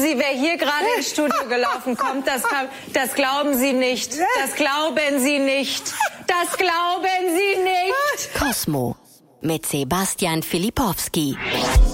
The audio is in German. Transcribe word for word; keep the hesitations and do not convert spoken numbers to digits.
Sie, wer hier gerade ins Studio gelaufen kommt, das, kann, das glauben Sie nicht. Das glauben Sie nicht. Das glauben Sie nicht. Cosmo mit Sebastian Filipowski.